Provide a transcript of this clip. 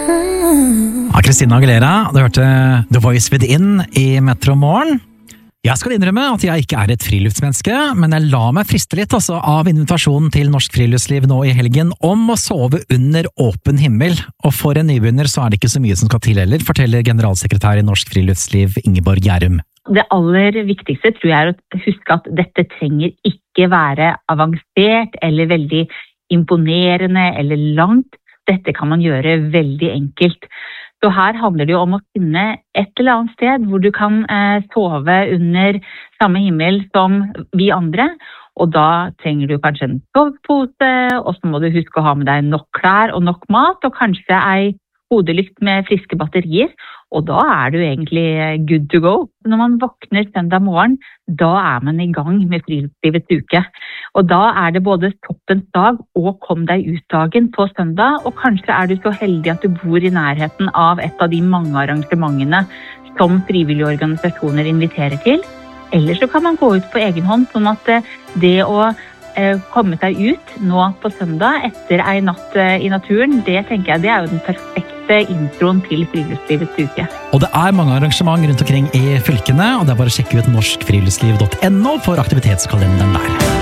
Christina Aguilera, du hørte The Voice Within i Metro Morgen. Jeg skal innrømme at jeg ikke er et friluftsmenneske, men jeg la meg friste litt av invitasjonen til Norsk Friluftsliv nå i helgen om å sove under åpen himmel. Og for en nybegynner så er det ikke så mye som skal til heller, forteller generalsekretær i Norsk Friluftsliv Ingeborg Gjærum. Det aller viktigste tror jeg er å huske at dette trenger ikke være avansert eller veldig imponerende eller langt. Dette kan man gjøre veldig enkelt. Så her handler det jo om å finne et eller annet sted hvor du kan sove under samme himmel som vi andre. Og da trenger du kanskje en sovepose, og så må du huske å ha med deg nok klær og nok mat, og kanskje ei hodelykt med friske batterier. Og da er du egentlig good to go. Når man våkner søndag morgen, da er man i gang med friluftslivets uke. Og da er det både toppens dag og kom deg ut-dagen på søndag, og kanskje er du så heldig at du bor i nærheten av et av de mange arrangementene som frivillige organisasjoner inviterer til. Eller så kan man gå ut på egen hånd, sånn at det å komme seg ut nå på søndag etter en natt i naturen, det tenker jeg det er jo den perfekte introen til friluftslivets uke. Og det er mange arrangement rundt omkring i fylkene, og det er bare å sjekke ut norskfriluftsliv.no for aktivitetskalenderen der.